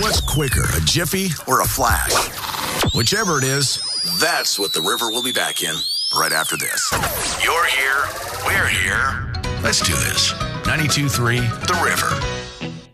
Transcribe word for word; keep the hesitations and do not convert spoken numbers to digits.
What's quicker, a Jiffy or a Flash? Whichever it is, that's what the River will be back in right after this. You're here. We're here. Let's do this. ninety-two point three The River.